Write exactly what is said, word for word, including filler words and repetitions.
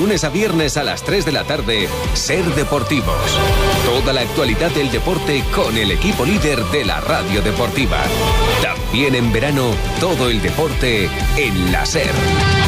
lunes a viernes a las tres de la tarde, Ser Deportivos. Toda la actualidad del deporte con el equipo líder de la radio deportiva. También en verano, todo el deporte en la Ser.